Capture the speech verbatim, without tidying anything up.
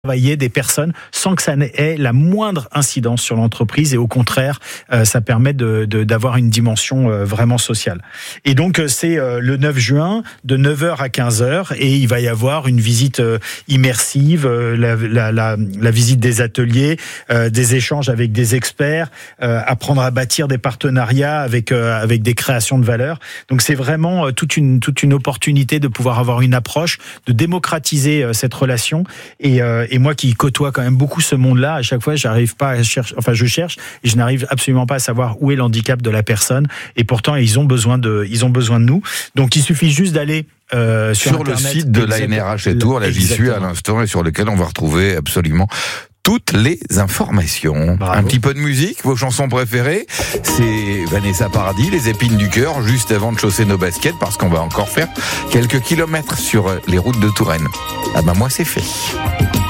travailler des personnes sans que ça ait la moindre incidence sur l'entreprise et au contraire, euh, ça permet de, de, d'avoir une dimension euh, vraiment sociale. Et donc, euh, c'est euh, le neuf juin de neuf heures à quinze heures et il va y avoir une visite euh, immersive, euh, la, la, la, la visite des ateliers, euh, des échanges avec des experts, euh, apprendre à bâtir des partenariats avec, euh, avec des créations de valeur. Donc, c'est vraiment euh, toute, une, toute une opportunité de pouvoir avoir une approche, de démocratiser euh, cette relation et euh, Et moi qui côtoie quand même beaucoup ce monde-là, à chaque fois, j'arrive pas à chercher, enfin, je cherche et je n'arrive absolument pas à savoir où est l'handicap de la personne. Et pourtant, ils ont besoin de, ils ont besoin de nous. Donc, il suffit juste d'aller euh, sur, sur le site de l'A N R H et Tours, là j'y suis à l'instant, et sur lequel on va retrouver absolument toutes les informations. Bravo. Un petit peu de musique, vos chansons préférées, c'est Vanessa Paradis, Les épines du cœur, juste avant de chausser nos baskets, parce qu'on va encore faire quelques kilomètres sur les routes de Touraine. Ah ben moi c'est fait.